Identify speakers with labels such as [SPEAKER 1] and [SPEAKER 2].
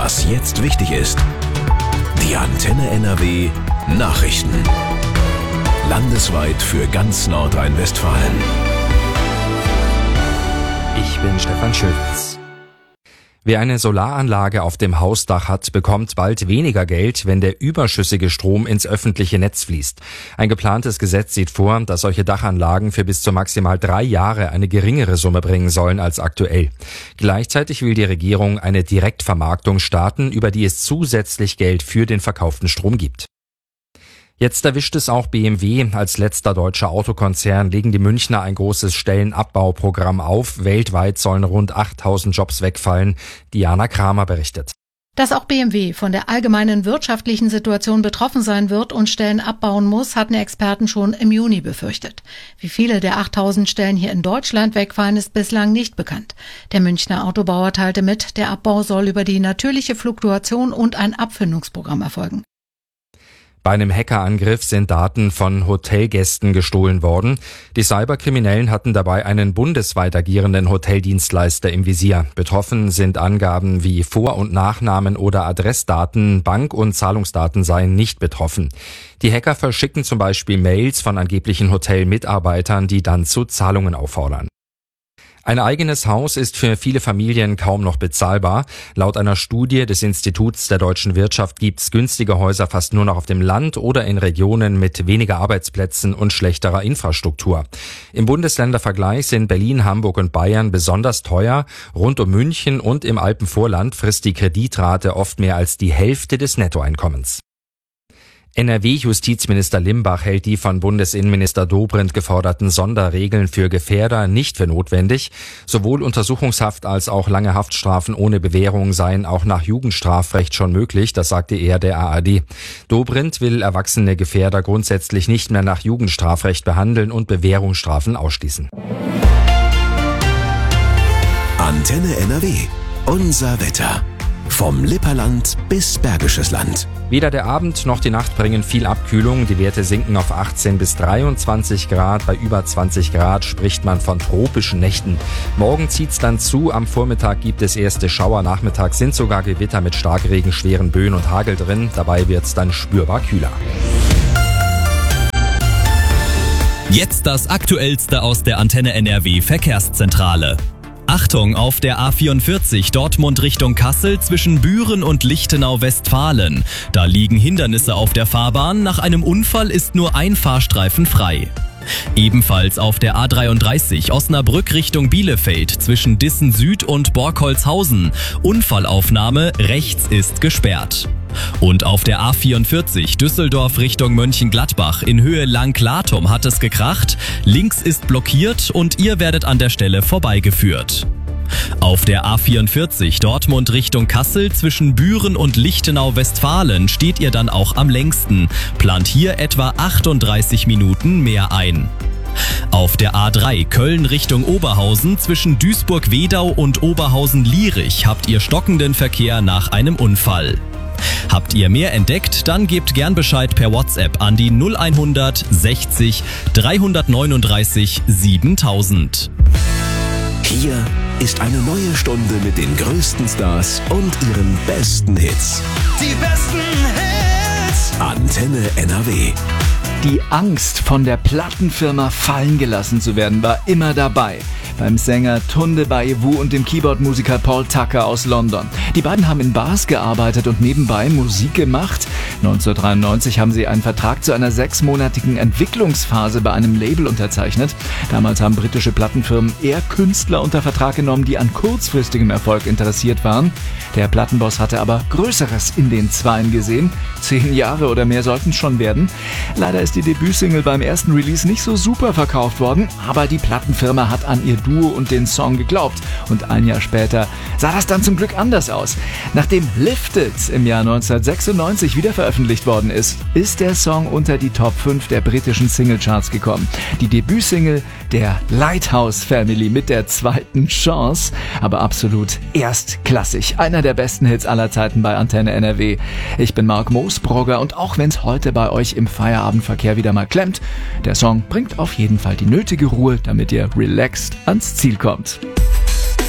[SPEAKER 1] Was jetzt wichtig ist. Die Antenne NRW Nachrichten. Landesweit für ganz Nordrhein-Westfalen.
[SPEAKER 2] Ich bin Stefan Schulz. Wer eine Solaranlage auf dem Hausdach hat, bekommt bald weniger Geld, wenn der überschüssige Strom ins öffentliche Netz fließt. Ein geplantes Gesetz sieht vor, dass solche Dachanlagen für bis zu maximal 3 Jahre eine geringere Summe bringen sollen als aktuell. Gleichzeitig will die Regierung eine Direktvermarktung starten, über die es zusätzlich Geld für den verkauften Strom gibt. Jetzt erwischt es auch BMW. Als letzter deutscher Autokonzern legen die Münchner ein großes Stellenabbauprogramm auf. Weltweit sollen rund 8.000 Jobs wegfallen. Diana Kramer berichtet.
[SPEAKER 3] Dass auch BMW von der allgemeinen wirtschaftlichen Situation betroffen sein wird und Stellen abbauen muss, hatten Experten schon im Juni befürchtet. Wie viele der 8.000 Stellen hier in Deutschland wegfallen, ist bislang nicht bekannt. Der Münchner Autobauer teilte mit, der Abbau soll über die natürliche Fluktuation und ein Abfindungsprogramm erfolgen.
[SPEAKER 2] Bei einem Hackerangriff sind Daten von Hotelgästen gestohlen worden. Die Cyberkriminellen hatten dabei einen bundesweit agierenden Hoteldienstleister im Visier. Betroffen sind Angaben wie Vor- und Nachnamen oder Adressdaten, Bank- und Zahlungsdaten seien nicht betroffen. Die Hacker verschicken zum Beispiel Mails von angeblichen Hotelmitarbeitern, die dann zu Zahlungen auffordern. Ein eigenes Haus ist für viele Familien kaum noch bezahlbar. Laut einer Studie des Instituts der deutschen Wirtschaft gibt's günstige Häuser fast nur noch auf dem Land oder in Regionen mit weniger Arbeitsplätzen und schlechterer Infrastruktur. Im Bundesländervergleich sind Berlin, Hamburg und Bayern besonders teuer. Rund um München und im Alpenvorland frisst die Kreditrate oft mehr als die Hälfte des Nettoeinkommens. NRW-Justizminister Limbach hält die von Bundesinnenminister Dobrindt geforderten Sonderregeln für Gefährder nicht für notwendig. Sowohl Untersuchungshaft als auch lange Haftstrafen ohne Bewährung seien auch nach Jugendstrafrecht schon möglich, das sagte er der ARD. Dobrindt will erwachsene Gefährder grundsätzlich nicht mehr nach Jugendstrafrecht behandeln und Bewährungsstrafen ausschließen.
[SPEAKER 1] Antenne NRW. Unser Wetter. Vom Lipperland bis Bergisches Land.
[SPEAKER 2] Weder der Abend noch die Nacht bringen viel Abkühlung. Die Werte sinken auf 18 bis 23 Grad. Bei über 20 Grad spricht man von tropischen Nächten. Morgen zieht's dann zu. Am Vormittag gibt es erste Schauer. Nachmittags sind sogar Gewitter mit Starkregen, schweren Böen und Hagel drin. Dabei wird's dann spürbar kühler.
[SPEAKER 4] Jetzt das Aktuellste aus der Antenne NRW Verkehrszentrale. Achtung, auf der A44 Dortmund Richtung Kassel zwischen Büren und Lichtenau-Westfalen. Da liegen Hindernisse auf der Fahrbahn. Nach einem Unfall ist nur ein Fahrstreifen frei. Ebenfalls auf der A33 Osnabrück Richtung Bielefeld zwischen Dissen Süd und Borkholzhausen. Unfallaufnahme, rechts ist gesperrt. Und auf der A44 Düsseldorf Richtung Mönchengladbach in Höhe Langlatum hat es gekracht. Links ist blockiert und ihr werdet an der Stelle vorbeigeführt. Auf der A44 Dortmund Richtung Kassel zwischen Büren und Lichtenau-Westfalen steht ihr dann auch am längsten. Plant hier etwa 38 Minuten mehr ein. Auf der A3 Köln Richtung Oberhausen zwischen Duisburg-Wedau und Oberhausen-Lierich habt ihr stockenden Verkehr nach einem Unfall. Habt ihr mehr entdeckt, dann gebt gern Bescheid per WhatsApp an die 0100 60 339 7000.
[SPEAKER 1] Hier ist eine neue Stunde mit den größten Stars und ihren besten Hits.
[SPEAKER 5] Die besten Hits.
[SPEAKER 1] Antenne NRW.
[SPEAKER 6] Die Angst, von der Plattenfirma fallen gelassen zu werden, war immer dabei. Beim Sänger Tunde Bayevu und dem Keyboardmusiker Paul Tucker aus London. Die beiden haben in Bars gearbeitet und nebenbei Musik gemacht. 1993 haben sie einen Vertrag zu einer 6-monatigen Entwicklungsphase bei einem Label unterzeichnet. Damals haben britische Plattenfirmen eher Künstler unter Vertrag genommen, die an kurzfristigem Erfolg interessiert waren. Der Plattenboss hatte aber Größeres in den Zweien gesehen. 10 Jahre oder mehr sollten es schon werden. Leider ist die Debütsingle beim ersten Release nicht so super verkauft worden, aber die Plattenfirma hat an ihr Duo und den Song geglaubt. Und ein Jahr später sah das dann zum Glück anders aus. Nachdem Lifted im Jahr 1996 wieder veröffentlicht worden ist, ist der Song unter die Top 5 der britischen Singlecharts gekommen. Die Debütsingle der Lighthouse Family mit der zweiten Chance, aber absolut erstklassig. Einer der besten Hits aller Zeiten bei Antenne NRW. Ich bin Marc Moosbrugger und auch wenn es heute bei euch im Feierabendverkehr wieder mal klemmt, der Song bringt auf jeden Fall die nötige Ruhe, damit ihr relaxed ans Ziel kommt.